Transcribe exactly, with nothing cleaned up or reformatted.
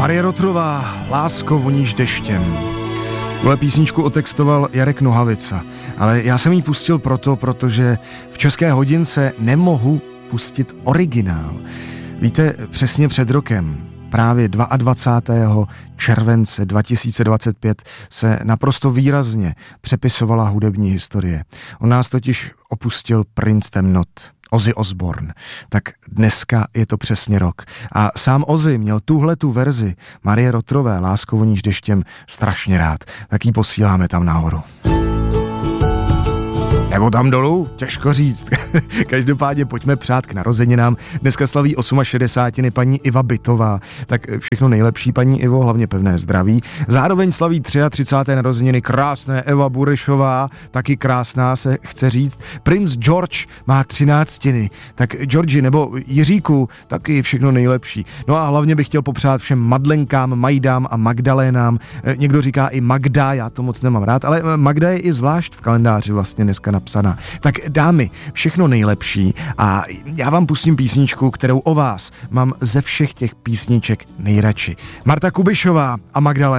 Marie Rotrová, Lásko, voníš deštěm. Tuhle písničku otextoval Jarek Nohavica, ale já jsem ji pustil proto, protože v České hodince nemohu pustit originál. Víte, přesně před rokem, právě dvacátého druhého července dva tisíce dvacet pět se naprosto výrazně přepisovala hudební historie. On nás totiž opustil princ temnot, Ozzy Osbourne. Tak dneska je to přesně rok. A sám Ozzy měl tuhletu verzi Marie Rotrové, Lásko, voníš deštěm, strašně rád. Tak ji posíláme tam nahoru. Nebo tam dolů, těžko říct. Každopádně pojďme přát k narozeninám. Dneska slaví šedesátiny paní Iva Bytová. Tak všechno nejlepší, paní Ivo, hlavně pevné zdraví. Zároveň slaví třicáté třetí narozeniny krásné Eva Burešová, taky krásná se chce říct. Princ George má třináctiny. Tak Georgi nebo Jiříku, taky všechno nejlepší. No a hlavně bych chtěl popřát všem Madlenkám, Majdám a Magdalénám. Někdo říká i Magda, já to moc nemám rád, ale Magda je i zvlášť v kalendáři vlastně dneska napsaná. Tak dámy, všechno nejlepší a já vám pustím písničku, kterou o vás mám ze všech těch písniček nejradši. Marta Kubišová a Magdalena.